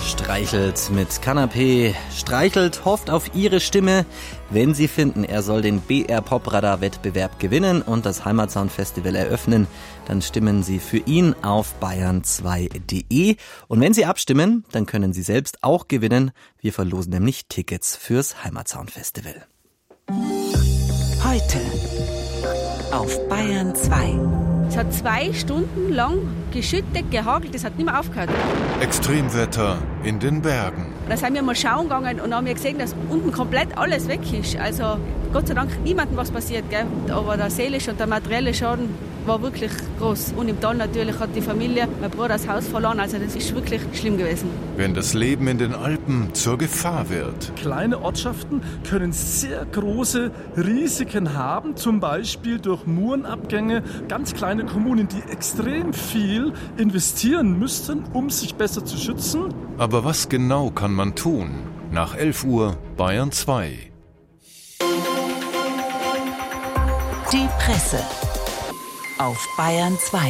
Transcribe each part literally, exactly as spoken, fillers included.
Streichelt mit Kanapé, Streichelt hofft auf ihre Stimme, wenn sie finden, er soll den B R Popradar-Wettbewerb gewinnen und das Heimatsound-Festival eröffnen, dann stimmen Sie für ihn auf bayern zwei punkt de. Und wenn Sie abstimmen, dann können Sie selbst auch gewinnen. Wir verlosen nämlich Tickets fürs Heimatsound-Festival. Heute auf Bayern zwei. Es hat zwei Stunden lang geschüttet, gehagelt, es hat nicht mehr aufgehört. Extremwetter in den Bergen. Da sind wir mal schauen gegangen und haben wir gesehen, dass unten komplett alles weg ist. Also Gott sei Dank niemandem was passiert, gell? Aber der seelische und der materielle Schaden war wirklich groß. Und im Tal natürlich hat die Familie, mein Bruder, das Haus verloren. Also das ist wirklich schlimm gewesen. Wenn das Leben in den Alpen zur Gefahr wird. Kleine Ortschaften können sehr große Risiken haben, zum Beispiel durch Murenabgänge. Ganz kleine Kommunen, die extrem viel investieren müssten, um sich besser zu schützen. Aber was genau kann man tun? Nach elf Uhr Bayern zwei. Die Presse auf Bayern zwei.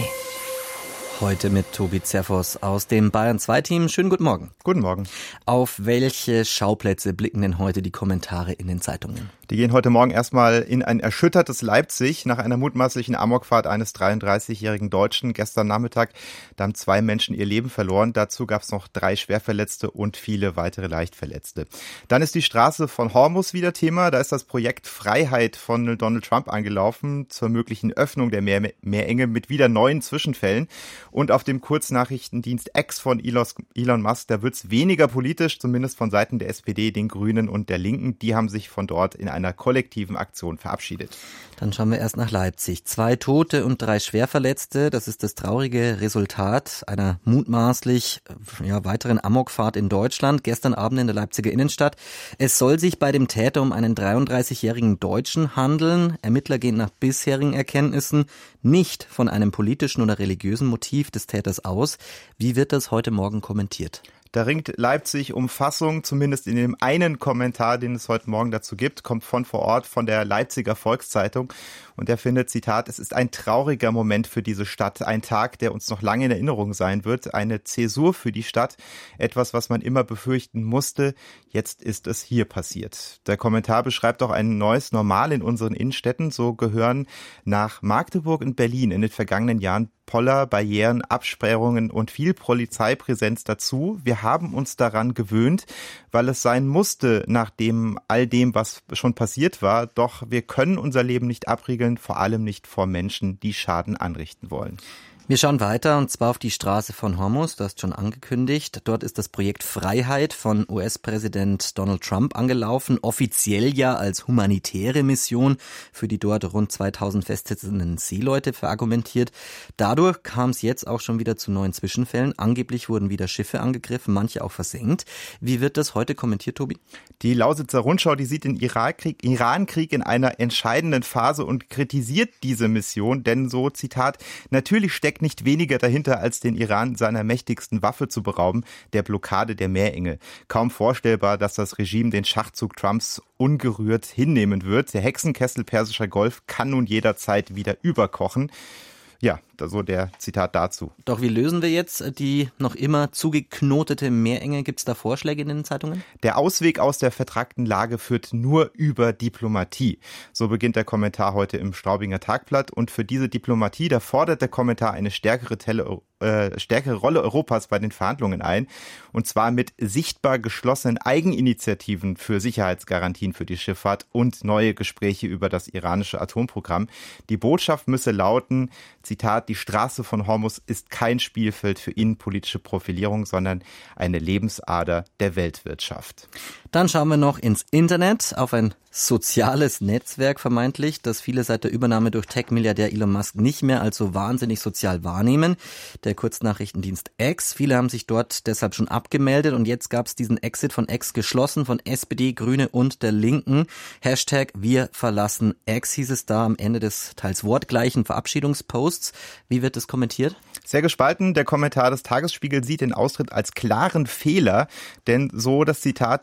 Heute mit Tobi Zerfos aus dem Bayern zwei Team. Schönen guten Morgen. Guten Morgen. Auf welche Schauplätze blicken denn heute die Kommentare in den Zeitungen? Die gehen heute Morgen erstmal in ein erschüttertes Leipzig nach einer mutmaßlichen Amokfahrt eines dreiunddreißigjährigen Deutschen gestern Nachmittag. Da haben zwei Menschen ihr Leben verloren. Dazu gab es noch drei Schwerverletzte und viele weitere Leichtverletzte. Dann ist die Straße von Hormus wieder Thema. Da ist das Projekt Freiheit von Donald Trump angelaufen zur möglichen Öffnung der Meer- Meerenge mit wieder neuen Zwischenfällen. Und auf dem Kurznachrichtendienst X von Elon Musk, da wird es weniger politisch, zumindest von Seiten der S P D, den Grünen und der Linken. Die haben sich von dort in einer kollektiven Aktion verabschiedet. Dann schauen wir erst nach Leipzig. Zwei Tote und drei Schwerverletzte. Das ist das traurige Resultat einer mutmaßlich ja, weiteren Amokfahrt in Deutschland. Gestern Abend in der Leipziger Innenstadt. Es soll sich bei dem Täter um einen dreiunddreißigjährigen Deutschen handeln. Ermittler gehen nach bisherigen Erkenntnissen nicht von einem politischen oder religiösen Motiv des Täters aus. Wie wird das heute Morgen kommentiert? Da ringt Leipzig um Fassung, zumindest in dem einen Kommentar, den es heute Morgen dazu gibt, kommt von vor Ort, von der Leipziger Volkszeitung. Und er findet, Zitat, es ist ein trauriger Moment für diese Stadt, ein Tag, der uns noch lange in Erinnerung sein wird, eine Zäsur für die Stadt, etwas, was man immer befürchten musste. Jetzt ist es hier passiert. Der Kommentar beschreibt auch ein neues Normal in unseren Innenstädten. So gehören nach Magdeburg und Berlin in den vergangenen Jahren Poller, Barrieren, Absperrungen und viel Polizeipräsenz dazu. Wir haben uns daran gewöhnt, weil es sein musste, nach dem, all dem, was schon passiert war. Doch wir können unser Leben nicht abriegeln, vor allem nicht vor Menschen, die Schaden anrichten wollen. Wir schauen weiter und zwar auf die Straße von Hormus, du hast schon angekündigt. Dort ist das Projekt Freiheit von U S-Präsident Donald Trump angelaufen, offiziell ja als humanitäre Mission für die dort rund zweitausend festsitzenden Seeleute verargumentiert. Dadurch kam es jetzt auch schon wieder zu neuen Zwischenfällen. Angeblich wurden wieder Schiffe angegriffen, manche auch versenkt. Wie wird das heute kommentiert, Tobi? Die Lausitzer Rundschau, die sieht den Irakkrieg, Irankrieg in einer entscheidenden Phase und kritisiert diese Mission, denn so, Zitat, natürlich steckt nicht weniger dahinter, als den Iran seiner mächtigsten Waffe zu berauben, der Blockade der Meerenge. Kaum vorstellbar, dass das Regime den Schachzug Trumps ungerührt hinnehmen wird. Der Hexenkessel Persischer Golf kann nun jederzeit wieder überkochen. Ja, so der Zitat dazu. Doch wie lösen wir jetzt die noch immer zugeknotete Meerenge? Gibt es da Vorschläge in den Zeitungen? Der Ausweg aus der vertrackten Lage führt nur über Diplomatie. So beginnt der Kommentar heute im Straubinger Tagblatt. Und für diese Diplomatie, da fordert der Kommentar eine stärkere, Tele, äh, stärkere Rolle Europas bei den Verhandlungen ein. Und zwar mit sichtbar geschlossenen Eigeninitiativen für Sicherheitsgarantien für die Schifffahrt und neue Gespräche über das iranische Atomprogramm. Die Botschaft müsse lauten, Zitat, die Straße von Hormus ist kein Spielfeld für innenpolitische Profilierung, sondern eine Lebensader der Weltwirtschaft. Dann schauen wir noch ins Internet, auf ein soziales Netzwerk vermeintlich, das viele seit der Übernahme durch Tech-Milliardär Elon Musk nicht mehr als so wahnsinnig sozial wahrnehmen. Der Kurznachrichtendienst X. Viele haben sich dort deshalb schon abgemeldet und jetzt gab es diesen Exit von X geschlossen von S P D, Grüne und der Linken. Hashtag Wir verlassen X hieß es da am Ende des teils wortgleichen Verabschiedungsposts. Wie wird das kommentiert? Sehr gespalten. Der Kommentar des Tagesspiegel sieht den Austritt als klaren Fehler, denn so das Zitat, wenn nicht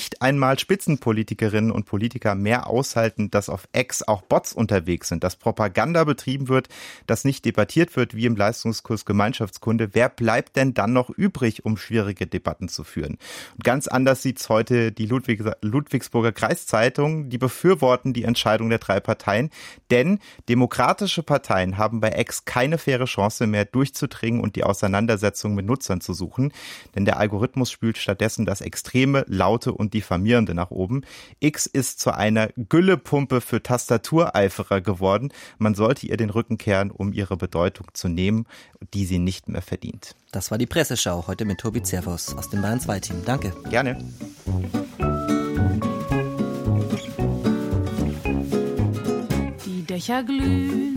nicht einmal Spitzenpolitikerinnen und Politiker mehr aushalten, dass auf X auch Bots unterwegs sind, dass Propaganda betrieben wird, dass nicht debattiert wird wie im Leistungskurs Gemeinschaftskunde. Wer bleibt denn dann noch übrig, um schwierige Debatten zu führen? Und ganz anders sieht's heute die Ludwig, Ludwigsburger Kreiszeitung. Die befürworten die Entscheidung der drei Parteien, denn demokratische Parteien haben bei X keine faire Chance mehr durchzudringen und die Auseinandersetzung mit Nutzern zu suchen, denn der Algorithmus spült stattdessen das Extreme, Laute und Diffamierende nach oben. X ist zu einer Güllepumpe für Tastatureiferer geworden. Man sollte ihr den Rücken kehren, um ihre Bedeutung zu nehmen, die sie nicht mehr verdient. Das war die Presseschau, heute mit Tobi Zervos aus dem Bayern zwei Team. Danke. Gerne. Die Dächer glühen.